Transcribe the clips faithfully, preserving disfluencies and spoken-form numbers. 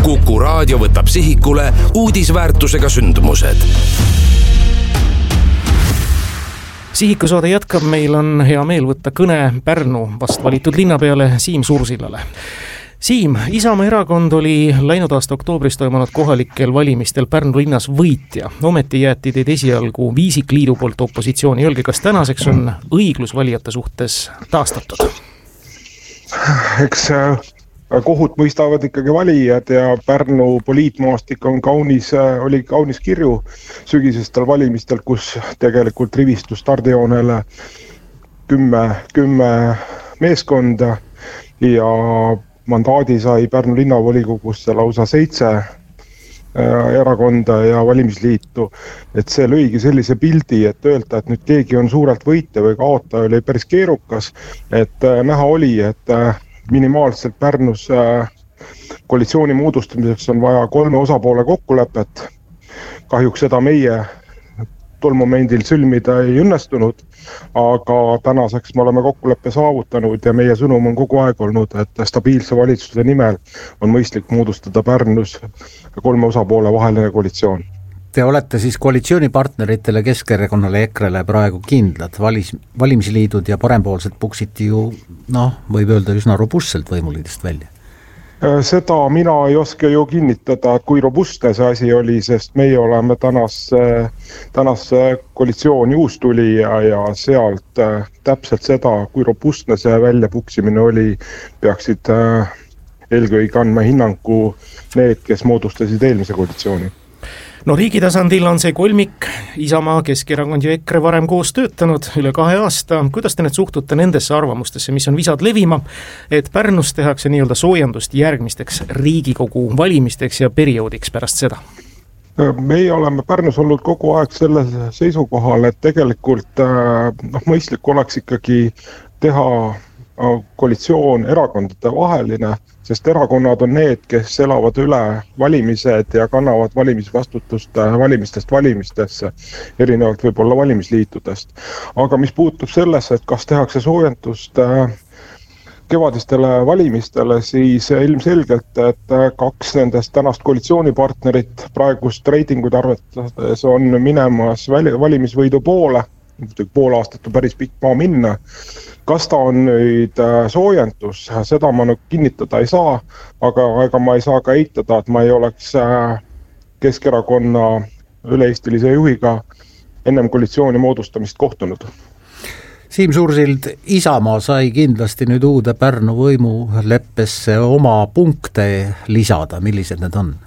Kuku Raadio võtab sihikule uudisväärtusega sündmused. Sihikusaade jätkab, meil on hea meel võtta kõne Pärnu vast valitud linnapeale Siim Suursillale. Siim, Isamaa erakond oli läinud aasta oktoobris toimunud kohalikel valimistel Pärnu linnas võitja. Ometi jäeti teid esialgu Viisikliidu poolt opositsiooni. Öelge, kas tänaseks on õiglus valijate suhtes taastatud? Eks kohut mõistavad ikkagi valijad ja Pärnu poliitmaastik on kaunis, oli kaunis kirju sügisestel valimistel, kus tegelikult rivistus stardijoonele kümme, kümme meeskonda ja mandaadi sai Pärnu linnavolikogusse lausa seitse erakonda ja valimisliitu. Et see lõigi sellise pildi, et öelda, et nüüd keegi on suurelt võitja või kaotaja, oli päris keerukas. Et näha oli, et minimaalselt Pärnus koalitsiooni moodustamiseks on vaja kolme osapoole kokkulepet. Kahjuks seda meie tol momendil sõlmida ei õnnestunud, aga tänaseks me oleme kokkuleppe saavutanud ja meie sõnum on kogu aeg olnud, et stabiilse valitsuse nimel on mõistlik moodustada Pärnus kolme osapoole vaheline koalitsioon. Te olete siis koalitsioonipartneritele Keskerakonnale ja EKRE-le praegu kindlad. Valis, valimisliidud ja parempoolsed puksiti ju, noh, võib öelda üsna robustselt võimuliidest välja. Seda mina ei oska ju kinnitada, kui robustne see asi oli, sest meie oleme tänas, tänas koalitsiooni uus tuli ja, ja sealt täpselt seda, kui robustne see välja puksimine oli, peaksid eelkõige andma hinnangu need, kes moodustasid eelmise koalitsiooni. No riigi tasandil on see kolmik, Isamaa, Keskerakond ja EKRE varem koos töötanud üle kahe aasta. Kuidas te need suhtute nendesse arvamustesse, mis on visad levima, et Pärnus tehakse nii-öelda soojendust järgmisteks Riigikogu valimisteks ja perioodiks pärast seda? Meie oleme Pärnus olnud kogu aeg selle seisukohal, et tegelikult noh, mõistlik oleks ikkagi teha koalitsioon erakondade vaheline, sest erakonnad on need, kes elavad üle valimised ja kannavad valimisvastutust valimistest valimistesse, erinevalt võib-olla valimisliitudest. Aga mis puutub sellesse, et kas tehakse soojendust kevadistele valimistele, siis ilmselgelt, et kaks nendest tänast koalitsioonipartnerit praegust reitinguid arvetades on minemas valimisvõidu poole, pool aastat on päris pikk maa minna. Kas ta on nüüd soojendus, seda ma kinnitada ei saa, aga ega ma ei saa ka eitada, et ma ei oleks Keskerakonna üle-eestilise juhiga ennem koalitsiooni moodustamist kohtunud. Siim Suursild, Isamaa sai kindlasti nüüd uude Pärnu võimuleppesse oma punkte lisada, millised need on?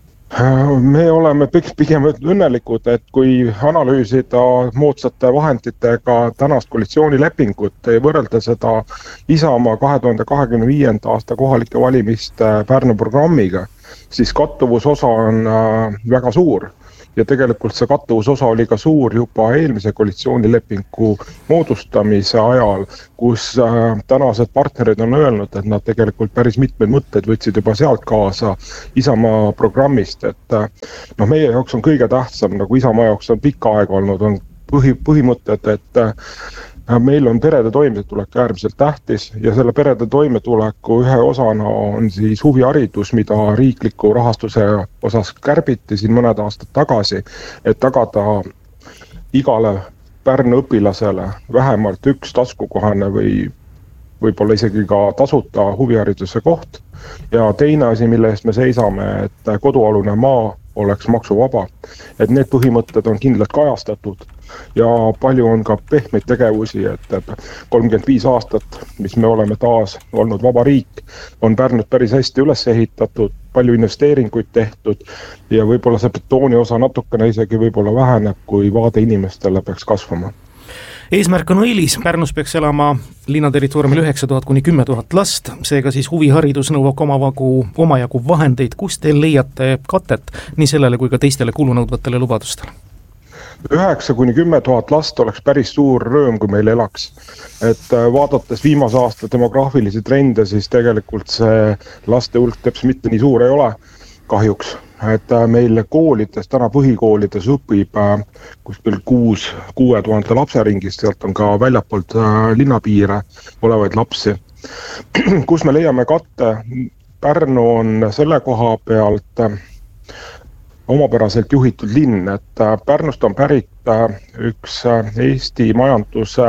Me oleme pigem õnnelikud, et kui analüüsida moodsate vahenditega tänast koalitsioonilepingut ja võrrelda seda Isamaa kahe tuhande kahekümne viienda aasta kohalike valimiste Pärnu programmiga, siis kattuvusosa on väga suur. Ja tegelikult see kattuvusosa oli ka suur juba eelmise koalitsioonilepingu moodustamise ajal, kus tänased partnerid on öelnud, et nad tegelikult päris mitmed mõtted võtsid juba sealt kaasa Isamaa programmist. Et no, meie jaoks on kõige tähtsam, nagu Isamaa jaoks on pikka aega olnud, on põhi, põhimõtted, et meil on perede toimetulek äärmiselt tähtis ja selle perede toimetuleku ühe osana on siis huviharidus, mida riikliku rahastuse osas kärbiti siin mõned aastad tagasi, et tagada igale Pärnu õpilasele vähemalt üks taskukohane või võib-olla isegi ka tasuta huvihariduse koht. Ja teine asi, mille eest me seisame, et kodualune maa oleks maksuvaba. Et need põhimõtted on kindlalt kajastatud ja palju on ka pehmeid tegevusi, et kolmkümmend viis aastat, mis me oleme taas olnud vaba riik, on Pärnud päris hästi üles ehitatud, palju investeeringuid tehtud ja võib-olla see betooni osa natukene isegi võib-olla väheneb, kui vaade inimestele peaks kasvama. Eesmärk on õilis, Pärnus peaks elama linna territooriumil üheksa tuhat kuni kümme tuhat last, seega siis huviharidus nõuab omavagu, omajagu vahendeid, kus te leiate katet nii sellele kui ka teistele kulunõudvatele lubadustele? üheksa kuni kümme tuhat last oleks päris suur rööm, kui meil elaks. Et vaadates viimase aasta demograafilisi trende, siis tegelikult see laste hulk teps mitte nii suur ei ole, kahjuks. Et meil koolides, täna põhikoolides õpib kuskil kuus, kuue tuhande lapseringist, sealt on ka väljapoolt linnapiire olevaid lapsi. Kus me leiame katte? Pärnu on selle koha pealt omapäraselt juhitud linn, et Pärnust on pärit üks Eesti majanduse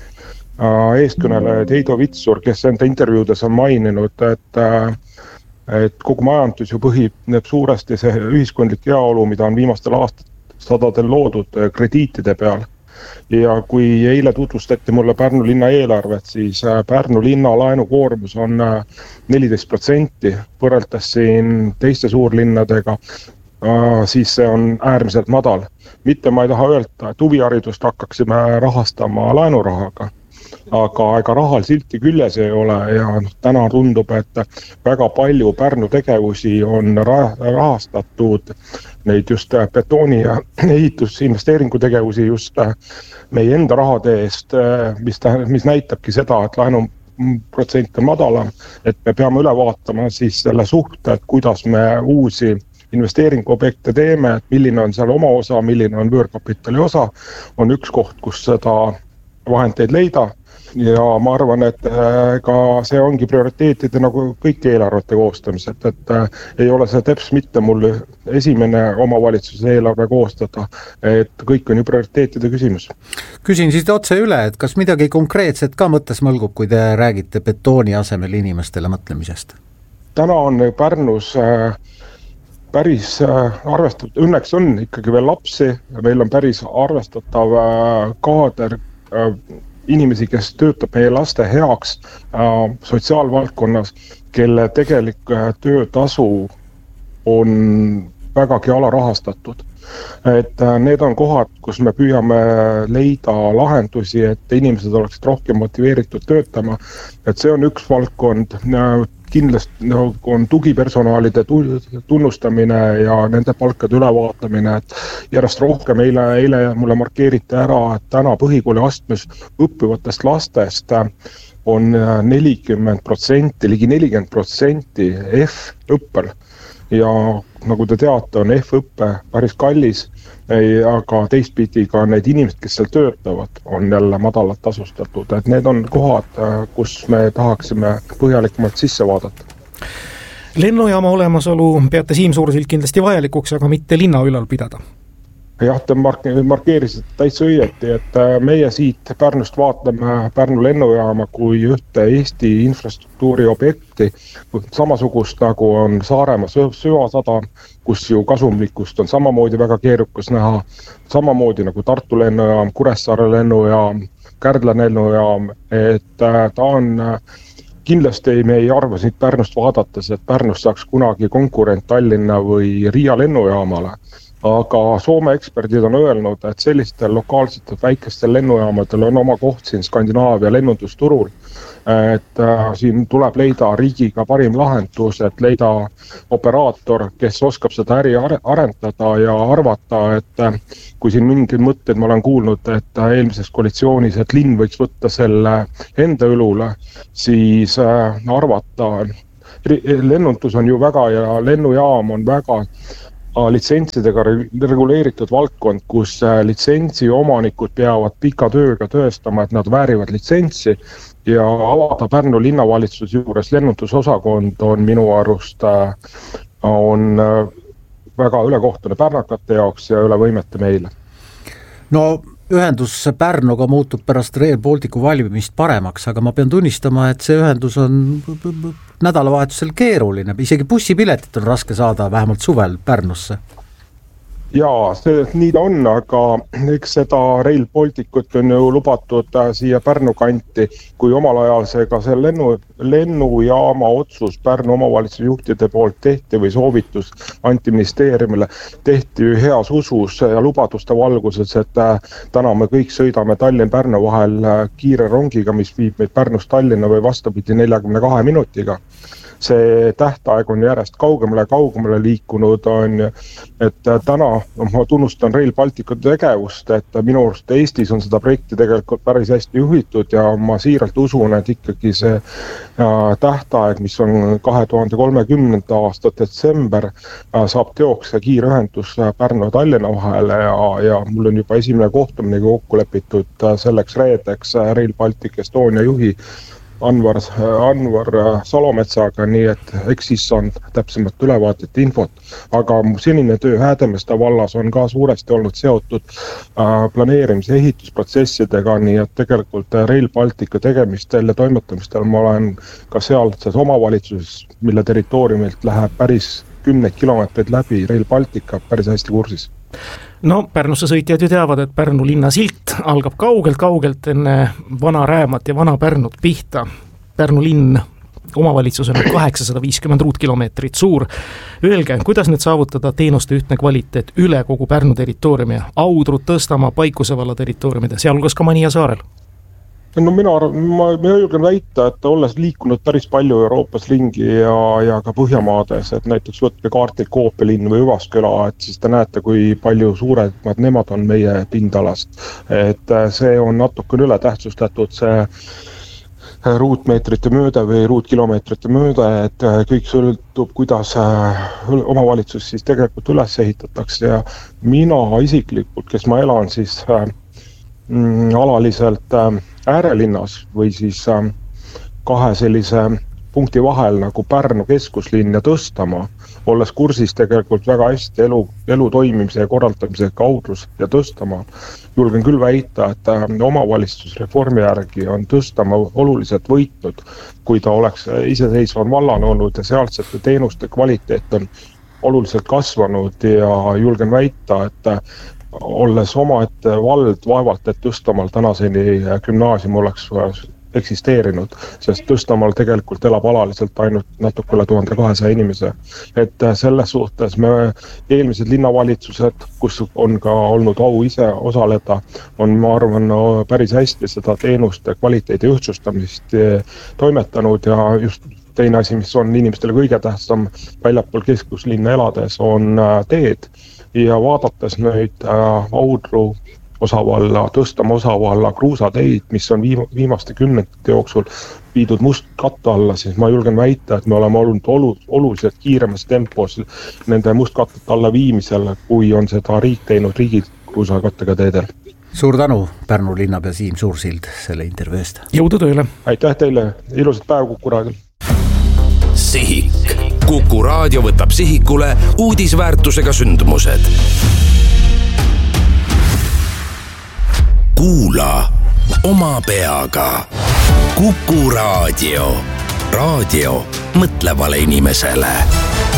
eeskõneleja Heido Vitsur, kes enda intervjuudes on maininud, et, et kogu majandus ju põhineb suuresti see ühiskondlik heaolu, mida on viimastel aastasadadel loodud krediitide peal. Ja kui eile tutvustati mulle Pärnu linna eelarvet, siis Pärnu linna laenukoormus on neliteist protsenti võrreldes siin teiste suurlinnadega, siis see on äärmiselt madal. Mitte ma ei taha öelda, et huviharidust hakkaksime rahastama laenurahaga, aga ega rahal silti küljes ei ole ja täna tundub, et väga palju Pärnu tegevusi on rahastatud neid just betooni ja ehitusinvesteeringu tegevusi just meie enda rahade eest, mis, mis näitabki seda, et laenu protsent on madalam, et me peame üle vaatama siis selle suhte, et kuidas me uusi investeeringuobjekte teeme, et milline on seal oma osa, milline on võõrkapitali osa, on üks koht, kus seda vahendeid leida ja ma arvan, et ka see ongi prioriteetide nagu kõik eelarvete koostamised, et ei ole see teps mitte mul esimene omavalitsuse eelarve koostada, et kõik on ju prioriteetide küsimus. Küsin siis otse üle, et kas midagi konkreetset ka mõttes mõlgub, kui te räägite betooni asemel inimestele mõtlemisest? Täna on Pärnus päris arvestatud, õnneks on ikkagi veel lapsi, meil on päris arvestatav kaader inimesi, kes töötab meie laste heaks äh, sotsiaalvaldkonnas, kelle tegelik töötasu on vägagi alarahastatud. Et äh, need on kohad, kus me püüame leida lahendusi, et inimesed oleksid rohkem motiveeritud töötama. Et see on üks valdkond, äh, kindlasti on tugipersonaalide tunnustamine ja nende palkade ülevaatamine, et järjest rohkem eile, eile mulle markeeriti ära, et täna põhikooli astmes õppivatest lastest on nelikümmend protsenti, ligi nelikümmend protsenti F-õppel. Ja nagu te teate, on F-õppe päris kallis, aga teistpidi ka need inimesed, kes seal töötavad, on jälle madalalt tasustatud. Et need on kohad, kus me tahaksime põhjalikumalt sisse vaadata. Lennujaama olemasolu peate Siim Suursild kindlasti vajalikuks, aga mitte linna ülal pidada. Jah, te markeerisid täitsa õieti, et meie siit Pärnust vaatame Pärnu lennujaama kui ühte Eesti infrastruktuuri objekti, samasugust nagu on Saaremaa süvasadam, kus ju kasumlikkust on samamoodi väga keerukas näha, samamoodi nagu Tartu lennujaam, Kuressaare lennujaam, Kärdla lennujaam, et ta on kindlasti me ei arva siit Pärnust vaadates, et Pärnust saaks kunagi konkurent Tallinna või Riia lennujaamale. Aga Soome eksperdid on öelnud, et sellistel lokaalsetel väikestel lennujaamadel on oma koht siin Skandinaavia lennundusturul. Et äh, siin tuleb leida riigiga parim lahendus, et leida operaator, kes oskab seda äri arendada ja arvata, et äh, kui siin mingid mõtted ma olen kuulnud, et äh, eelmises koalitsioonis, et linn võiks võtta selle enda õlule, siis äh, arvata, lennundus on ju väga ja lennujaam on väga litsentsidega reguleeritud valdkond, kus litsentsi omanikud peavad pika tööga tõestama, et nad väärivad litsentsi ja avada Pärnu linnavalitsus juures lennundusosakond on minu arust on väga ülekohtune pärnakate jaoks ja üle võimete meile. No ühendus Pärnuga muutub pärast Rail Balticu valmimist paremaks, aga ma pean tunnistama, et see ühendus on nädalavahetusel keeruline, isegi bussipiletit on raske saada vähemalt suvel Pärnusse. Jaa, see nii ta on, aga eks seda Rail Balticut on ju lubatud siia Pärnu kanti, kui omal ajal see ka see lennu, lennujaama otsus Pärnu omavalitsuse juhtide poolt tehti või soovitus antiministeeriumile, tehti ju heas usus ja lubaduste valguses, et täna me kõik sõidame Tallinn-Pärnu vahel kiire rongiga, mis viib meid Pärnust Tallinna või vastupidi neljakümne kahe minutiga. See tähtaeg on järjest kaugemale kaugemale liikunud, on, et täna ma tunnustan Rail Balticu tegevust, et minu arust Eestis on seda projekti tegelikult päris hästi juhitud ja ma siiralt usun, et ikkagi see tähtaeg, mis on kahe tuhande kolmekümnenda aasta detsember, saab teoks kiirühendus Pärnu ja Tallinna vahele ja, ja mul on juba esimene kohtumine kokku lepitud selleks reedeks Rail Baltic Estonia juhi Anvar, Anvar Salometsaga, nii et eks siis on täpsemalt ülevaadet infot. Aga mu senine töö Häädemeeste vallas on ka suuresti olnud seotud äh, planeerimise ehitusprotsessidega, nii et tegelikult Rail Baltica tegemistel ja toimetamistel ma olen ka sealses omavalitsuses, mille territooriumilt läheb päris kümneid kilomeetreid läbi Rail Baltica päris hästi kursis. No Pärnusse sõitjad ju teavad, et Pärnu linna silt algab kaugelt-kaugelt enne vana Räämat ja vana Pärnut pihta. Pärnu linn omavalitsusena kaheksasada viiskümmend ruutkilomeetrit suur. Öelge, kuidas nüüd saavutada teenuste ühtne kvaliteet üle kogu Pärnu territooriumi, Audru, Tõstamaa, Paikuse valla territooriumide, sealhulgas ka Manija saarel? No mina, ma, ma julgen väita, et olles liikunud päris palju Euroopas ringi ja, ja ka Põhjamaades, et näiteks võtke kaartil Koopelinn või Üvasküla, et siis te näete, kui palju suuremad nemad on meie pindalast. Et see on natukene üle tähtsustatud, see ruutmeetrite mööda või ruutkilomeetrite mööda, et kõik sõltub, kuidas omavalitsus siis tegelikult üles ehitatakse ja mina isiklikult, kes ma elan siis mm, alaliselt äärelinnas või siis kahe sellise punkti vahel nagu Pärnu keskuslinn ja Tõstamaa, olles kursis tegelikult väga hästi elu, elu toimimise ja korraldamise Audrus ja Tõstamaa, julgen küll väita, et omavalitsusreformi järgi on Tõstamaa oluliselt võitnud, kui ta oleks iseseisvan vallan olnud ja sealsete teenuste kvaliteet on oluliselt kasvanud ja julgen väita, et olles omaette vald vaevalt, et Tõstamaal tänaseni gümnaasium oleks eksisteerinud, sest Tõstamaal tegelikult elab alaliselt ainult natuke üle tuhande kahesaja inimese. Et selles suhtes me eelmised linnavalitsused, kus on ka olnud au ise osaleda, on, ma arvan, no, päris hästi seda teenuste kvaliteedi ühtsustamist toimetanud ja just teine asi, mis on inimestele kõige tähtsam väljapool keskuslinna elades, on teed. Ja vaadates nüüd äh, Audru osavalla, Tõstamaa osavalla kruusateid, mis on viim- viimaste kümnendite jooksul viidud must katta alla, siis ma julgen väita, et me oleme olnud olu- oluliselt kiiremas tempos nende mustkattete alla viimisel, kui on seda riik teinud riigi kruusakattega teedel. Suur tänu, Pärnu linnapea Siim Suursild selle intervjuu eest. Jõudu tööle! Aitäh teile, ilusat päeva Kuku raadil! Sihik. Kuku raadio võtab sihikule uudisväärtusega sündmused. Kuula oma peaga. Kuku raadio. Raadio mõtlevale inimesele.